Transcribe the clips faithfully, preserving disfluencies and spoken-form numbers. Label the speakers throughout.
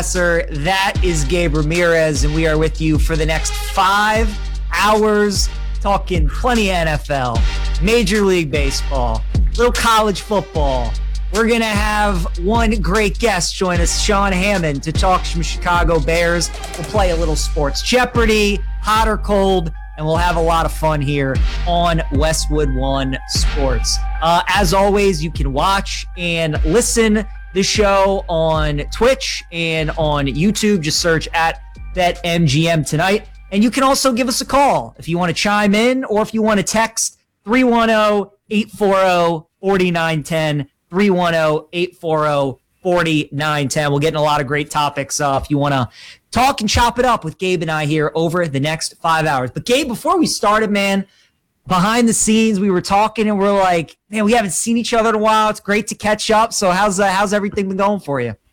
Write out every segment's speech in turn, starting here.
Speaker 1: That is Gabe Ramirez, and we are with you for the next five hours talking plenty of N F L, Major League Baseball, little college football. We're going to have one great guest join us, Sean Hammond, to talk some Chicago Bears. We'll play a little sports Jeopardy, hot or cold, and we'll have a lot of fun here on Westwood One Sports. Uh, as always, you can watch and listen the show on Twitch and on YouTube. Just search at BetMGM Tonight. And you can also give us a call if you want to chime in or if you want to text three one zero, eight four zero, four nine one zero, three one zero, eight four zero, four nine one zero. We'll get in a lot of great topics uh, if you want to talk and chop it up with Gabe and I here over the next five hours. But Gabe, before we started, man, behind the scenes, we were talking and we're like, man, we haven't seen each other in a while. It's great to catch up. So how's uh, how's everything been going for you?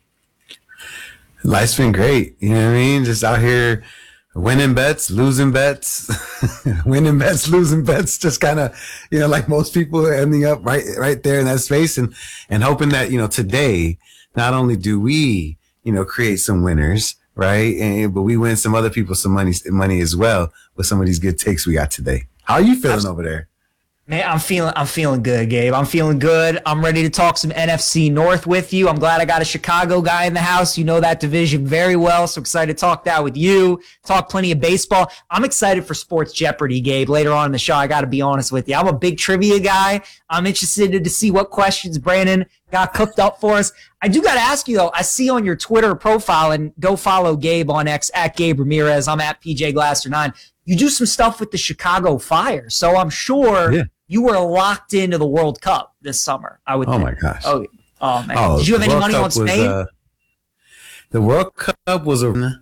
Speaker 2: Life's been great. You know what I mean? Just out here winning bets, losing bets, winning bets, losing bets. Just kind of, you know, like most people ending up right right there in that space and and hoping that, you know, today, not only do we, you know, create some winners, right, and, but we win some other people some money money as well with some of these good takes we got today. How are you feeling over there?
Speaker 1: Man, I'm feeling I'm feeling good, Gabe. I'm feeling good. I'm ready to talk some N F C North with you. I'm glad I got a Chicago guy in the house. You know that division very well, so excited to talk that with you. Talk plenty of baseball. I'm excited for Sports Jeopardy, Gabe, later on in the show. I got to be honest with you. I'm a big trivia guy. I'm interested to see what questions Brandon got cooked up for us. I do got to ask you, though, I see on your Twitter profile, and go follow Gabe on X, at Gabe Ramirez. I'm at P J Glasser nine. You do some stuff with the Chicago Fire, so I'm sure yeah. you were locked into the World Cup this summer, I would
Speaker 2: oh
Speaker 1: think.
Speaker 2: my gosh.
Speaker 1: Oh, oh man.
Speaker 2: Oh,
Speaker 1: Did you have any
Speaker 2: World
Speaker 1: money
Speaker 2: Cup
Speaker 1: on Spain?
Speaker 2: Was, uh, the World Cup was a,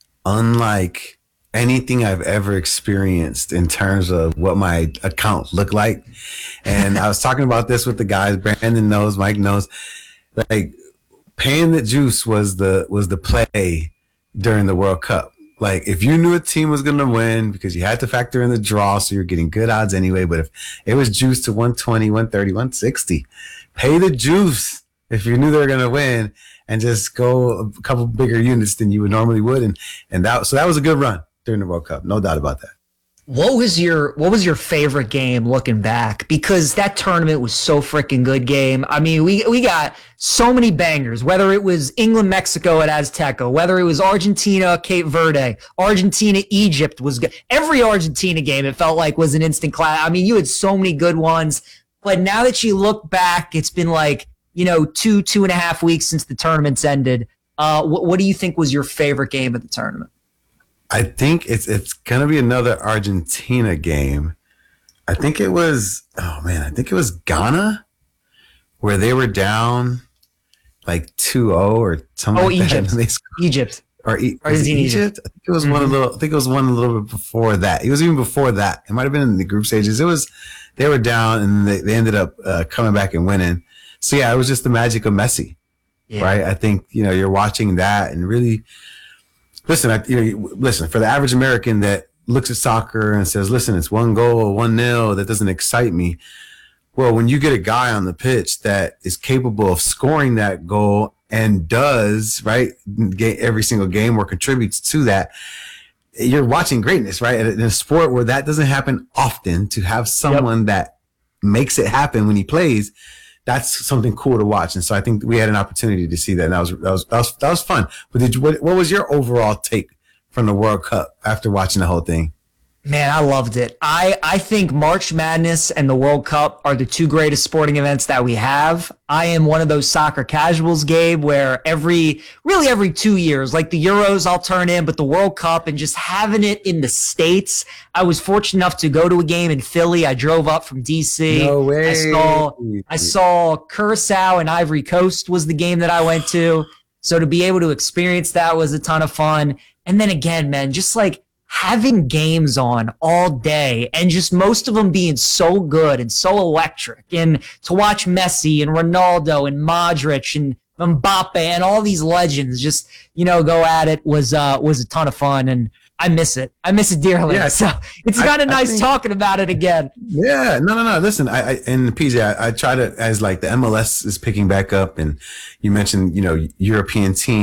Speaker 2: unlike anything I've ever experienced in terms of what my account looked like. And I was talking about this with the guys. Brandon knows, Mike knows. Like, paying the juice was the was the play during the World Cup. Like, if you knew a team was going to win, because you had to factor in the draw, so you're getting good odds anyway. But if it was juice to one twenty, one thirty, one sixty, pay the juice if you knew they were going to win and just go a couple bigger units than you would normally would. And and that so that was a good run during the World Cup. No doubt about that.
Speaker 1: What was your what was your favorite game looking back? Because that tournament was so freaking good, game. I mean, we we got so many bangers, whether it was England, Mexico at Azteca, whether it was Argentina, Cape Verde, Argentina, Egypt was good. Every Argentina game, it felt like, was an instant class. I mean, you had so many good ones. But now that you look back, it's been like, you know, two, two and a half weeks since the tournament's ended. Uh, what, what do you think was your favorite game of the tournament?
Speaker 2: I think it's it's gonna be another Argentina game. I think it was oh man, I think it was Ghana, where they were down like two oh or something.
Speaker 1: Oh,
Speaker 2: like
Speaker 1: Egypt,
Speaker 2: that. They
Speaker 1: Egypt,
Speaker 2: or e- was it Egypt? I think it was mm-hmm. one a little. I think it was one a little bit before that. It was even before that. It might have been in the group stages. It was they were down and they, they ended up uh, coming back and winning. So yeah, it was just the magic of Messi, yeah. right? I think you know you're watching that and really. Listen, I, you know, listen, for the average American that looks at soccer and says, listen, it's one goal, one nil, that doesn't excite me. Well, when you get a guy on the pitch that is capable of scoring that goal and does, right, every single game or contributes to that, you're watching greatness, right? In a sport where that doesn't happen often, to have someone yep. that makes it happen when he plays, that's something cool to watch. And so I think we had an opportunity to see that. And that was, that was, that was, that was fun. But did you, what, what was your overall take from the World Cup after watching the whole thing?
Speaker 1: Man, I loved it. I, I think March Madness and the World Cup are the two greatest sporting events that we have. I am one of those soccer casuals, Gabe, where every, really every two years, like the Euros I'll turn in, but the World Cup and just having it in the States. I was fortunate enough to go to a game in Philly. I drove up from D C.
Speaker 2: No way.
Speaker 1: I saw, I saw Curacao and Ivory Coast was the game that I went to. So to be able to experience that was a ton of fun. And then again, man, just like, having games on all day and just most of them being so good and so electric, and to watch Messi and Ronaldo and Modric and Mbappe and all these legends just, you know, go at it was uh, was a ton of fun. And I miss it. I miss it dearly. Yeah, so it's kind of nice think, talking about it again.
Speaker 2: Yeah, no, no, no. Listen, I, I and P J, I, I try to, as like the M L S is picking back up, and you mentioned, you know, European teams.